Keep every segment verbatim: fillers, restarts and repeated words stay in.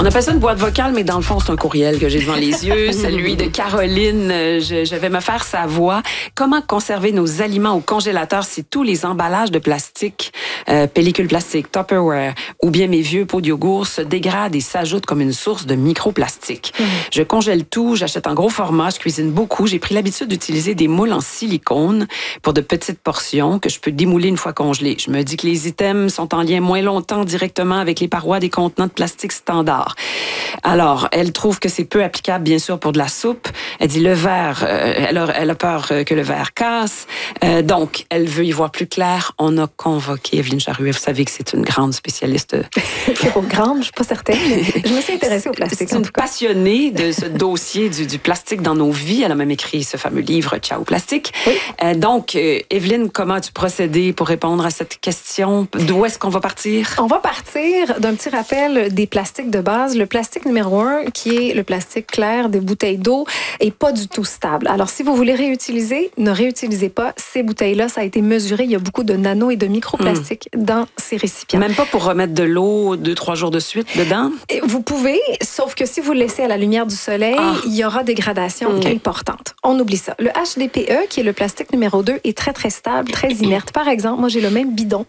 appelle ça une boîte vocale, mais dans le fond, c'est un courriel que j'ai devant les yeux, celui de Caroline. Je, je vais me faire sa voix. Comment conserver nos aliments au congélateur si tous les emballages de plastique, euh, pellicules plastiques, Tupperware ou bien mes vieux pots de yogourt se dégradent et s'ajoutent comme une source de microplastiques? Mmh. Je congèle tout, j'achète en gros format, je cuisine beaucoup. J'ai pris l'habitude d'utiliser des moules en silicone pour de petites portions que je peux démouler une fois congelées. Je me dis que les items sont en lien moins longtemps directement avec les parois des contenants de plastique standard. Alors, elle trouve que c'est peu applicable, bien sûr, pour de la soupe. Elle dit le verre, euh, elle, a, elle a peur que le verre casse. Euh, donc, elle veut y voir plus clair. On a convoqué Evelyne Charuet. Vous savez que c'est une grande spécialiste. C'est pas grande, je suis pas certaine, mais je me suis intéressée au plastique. C'est une passionnée de ce dossier du, du plastique dans nos vies. Elle a même écrit ce fameux livre « Ciao plastique oui. ». Euh, donc, euh, Evelyne, comment as-tu procédé pour répondre à cette question? D'où est-ce qu'on va partir? On va partir d'un petit rappel des plastiques de base. Le plastique numéro un, qui est le plastique clair des bouteilles d'eau, est pas du tout stable. Alors, si vous voulez réutiliser, ne réutilisez pas ces bouteilles-là. Ça a été mesuré. Il y a beaucoup de nano et de microplastiques mmh. dans ces récipients. Même pas pour remettre de l'eau deux, trois jours de suite dedans? Et vous pouvez, sauf que si vous le laissez à la lumière du soleil, ah. il y aura dégradation okay. importante. On oublie ça. Le H D P E, qui est le plastique numéro deux, est très, très stable, très inerte. Par exemple, moi, j'ai le même bidon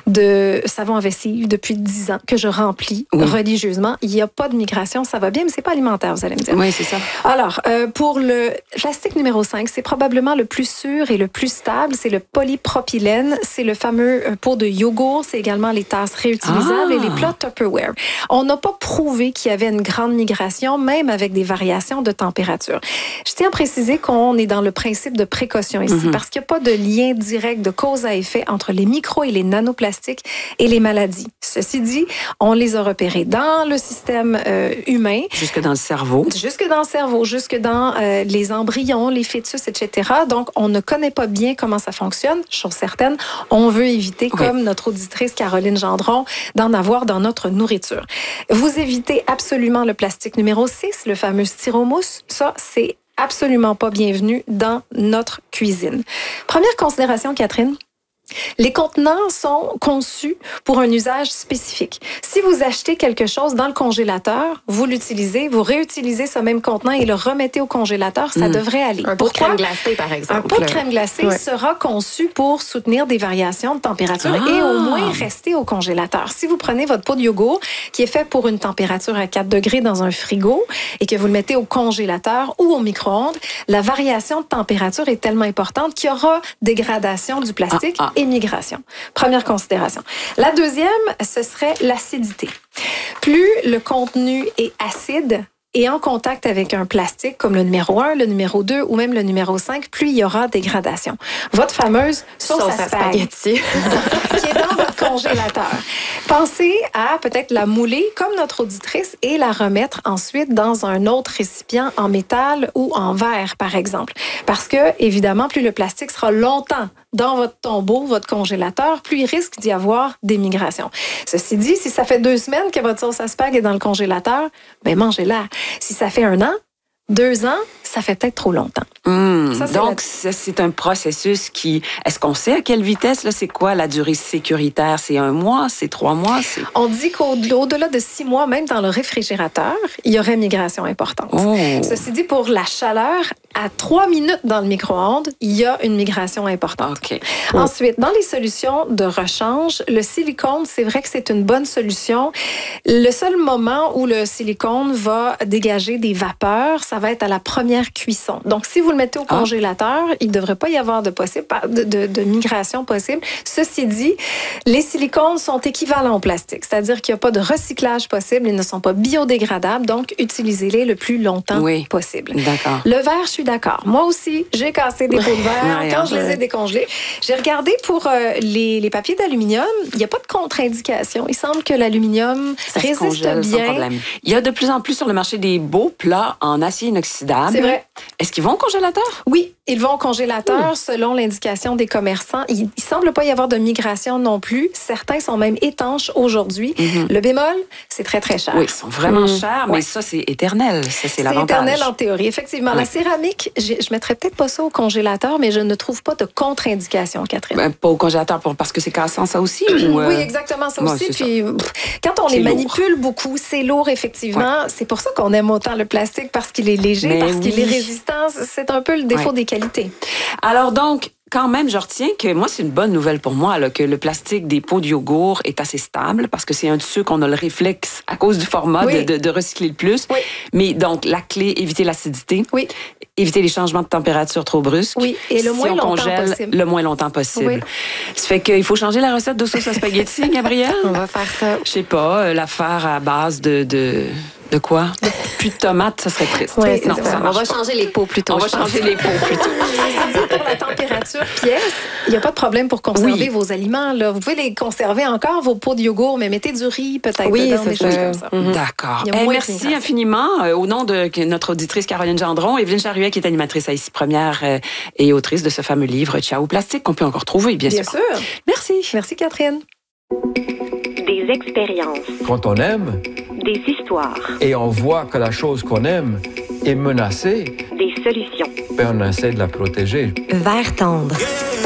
de savon à vessie depuis dix ans que je remplis oui. religieusement. Il n'y a pas de migration, ça va bien, mais c'est pas alimentaire, vous allez me dire. Oui, c'est ça. Alors, euh, pour le plastique numéro cinq, c'est probablement le plus sûr et le plus stable. C'est le polypropylène. C'est le fameux pot de yogourt. C'est également les tasses réutilisables ah. et les plats Tupperware. On n'a pas prouvé qu'il y avait une grande migration, même avec des variations de température. Je tiens à préciser qu'on est dans le principe de précaution ici, mm-hmm. parce qu'il n'y a pas de lien direct de cause à effet entre les micros et les nanoplastiques et les maladies. Ceci dit, on les a repérés dans le système euh, humain. Jusque dans le cerveau. Jusque dans le cerveau, jusque dans euh, les embryons, les fœtus, et cetera. Donc, on ne connaît pas bien comment ça fonctionne. Chose certaine, on veut éviter, oui. comme notre auditrice Caroline Gendron, d'en avoir dans notre nourriture. Vous évitez absolument le plastique numéro six, le fameux styromousse. Ça, c'est absolument pas bienvenu dans notre cuisine. Première considération, Catherine. Les contenants sont conçus pour un usage spécifique. Si vous achetez quelque chose dans le congélateur, vous l'utilisez, vous réutilisez ce même contenant et le remettez au congélateur, ça mmh. devrait aller. Un pot de crème glacée, par exemple. Un pot de crème glacée ouais. sera conçu pour soutenir des variations de température ah. et au moins rester au congélateur. Si vous prenez votre pot de yogourt qui est fait pour une température à quatre degrés dans un frigo et que vous le mettez au congélateur ou au micro-ondes, la variation de température est tellement importante qu'il y aura dégradation du plastique ah, ah. et migration. Première considération. La deuxième, ce serait l'acidité. Plus le contenu est acide et en contact avec un plastique comme le numéro un, le numéro deux ou même le numéro cinq, plus il y aura dégradation. Votre fameuse sauce, sauce à, à spaghetti qui est dans votre congélateur. Pensez à peut-être la mouler comme notre auditrice et la remettre ensuite dans un autre récipient en métal ou en verre, par exemple. Parce que, évidemment, plus le plastique sera longtemps dans votre tombeau, votre congélateur, plus il risque d'y avoir des migrations. Ceci dit, si ça fait deux semaines que votre sauce à spag est dans le congélateur, ben mangez-la. Si ça fait un an, deux ans, ça fait peut-être trop longtemps. Mmh, ça, donc, la... c'est un processus qui... Est-ce qu'on sait à quelle vitesse? Là, c'est quoi la durée sécuritaire? C'est un mois? C'est trois mois? C'est... On dit qu'au-delà de six mois, même dans le réfrigérateur, il y aurait migration importante. Oh. Ceci dit, pour la chaleur, à trois minutes dans le micro-ondes, il y a une migration importante. Okay. Oh. Ensuite, dans les solutions de rechange, le silicone, c'est vrai que c'est une bonne solution. Le seul moment où le silicone va dégager des vapeurs, ça va être à la première cuisson. Donc, si vous le mettez au ah. congélateur, il ne devrait pas y avoir de, possible, de, de, de migration possible. Ceci dit, les silicones sont équivalents au plastique, c'est-à-dire qu'il n'y a pas de recyclage possible, ils ne sont pas biodégradables, donc utilisez-les le plus longtemps oui. possible. D'accord. Le verre, je suis d'accord. Moi aussi, j'ai cassé des pots de verre ouais, quand je les ai décongelés. J'ai regardé pour euh, les, les papiers d'aluminium, il n'y a pas de contre-indication. Il semble que l'aluminium ça résiste congèle, bien. Sans problème. Il y a de plus en plus sur le marché des beaux plats en acier inoxydable. C'est vrai. Est-ce qu'ils vont au congélateur? Oui, ils vont au congélateur mmh. selon l'indication des commerçants. Il ne semble pas y avoir de migration non plus. Certains sont même étanches aujourd'hui. Mmh. Le bémol, c'est très, très cher. Oui, ils sont vraiment mmh. chers, mais ouais. ça, c'est éternel. Ça, c'est, c'est l'avantage. C'est éternel en théorie, effectivement. Ouais. La céramique céramique, je ne mettrais peut-être pas ça au congélateur, mais je ne trouve pas de contre-indication, Catherine. Ben, pas au congélateur pour, parce que c'est cassant, ça aussi? Ou, euh... Oui, exactement, ça ouais, aussi. C'est Puis, ça. pff, quand on C'est les lourd. manipule beaucoup, c'est lourd, effectivement. Ouais. C'est pour ça qu'on aime autant le plastique, parce qu'il est léger, Mais parce oui. qu'il est résistant. C'est un peu le défaut Ouais. des qualités. Alors donc, quand même, je retiens que moi, c'est une bonne nouvelle pour moi, là, que le plastique des pots de yogourt est assez stable parce que c'est un de ceux qu'on a le réflexe à cause du format Oui. de, de, de recycler le plus. Oui. Mais donc, la clé, éviter l'acidité. Oui. Éviter les changements de température trop brusques. Oui, et le si moins on longtemps congèle, possible. le moins longtemps possible. Oui. Ça fait qu'il faut changer la recette de sauce à spaghetti, Gabrielle. On va faire ça. Je sais pas, euh, la faire à base de... de... De quoi? Plus de tomates, ça serait triste. Ouais, non, c'est ça ça. On marche va pas. changer les pots plutôt. On va je pense. changer les pots plutôt. Pour la température pièce, il n'y a pas de problème pour conserver Oui. vos aliments. Là. Vous pouvez les conserver encore, vos pots de yogourt, mais mettez du riz peut-être Oui, dedans, c'est des choses ça. comme ça. Mhm. D'accord. Il y a Eh, moins de merci migration. infiniment. Euh, au nom de que notre auditrice Caroline Gendron, Evelyne Charuet, qui est animatrice à Ici Première euh, et autrice de ce fameux livre Ciao Plastique, qu'on peut encore trouver, bien, Bien sûr. sûr. Merci. Merci, Catherine. Des expériences, Quand on aime des histoires, et on voit que la chose qu'on aime est menacée, des solutions. ben on essaie de la protéger. Vert tendre.